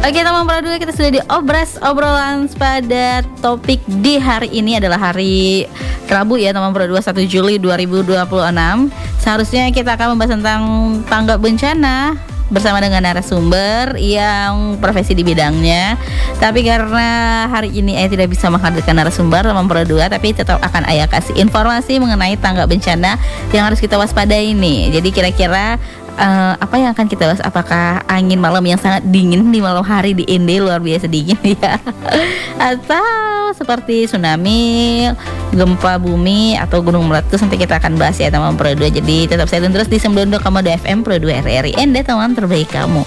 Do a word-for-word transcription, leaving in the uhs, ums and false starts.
Oke teman Pro dua, kita sudah di obras obrolan pada topik di hari ini adalah hari Rabu ya teman Pro dua, satu Juli dua ribu dua puluh enam. Seharusnya kita akan membahas tentang tanggap bencana bersama dengan narasumber yang profesi di bidangnya. Tapi karena hari ini Ayah tidak bisa menghadirkan narasumber teman Pro dua, tapi tetap akan Ayah kasih informasi mengenai tanggap bencana yang harus kita waspadai ini. Jadi kira-kira Uh, apa yang akan kita bahas? Apakah angin malam yang sangat dingin di malam hari di Inde, luar biasa dingin ya, atau seperti tsunami, gempa bumi, atau gunung meletus? Nanti kita akan bahas ya teman Pro dua. Jadi tetap stay tune terus di sembilan puluh dua koma dua F M Pro dua R R I Inde, teman terbaik kamu.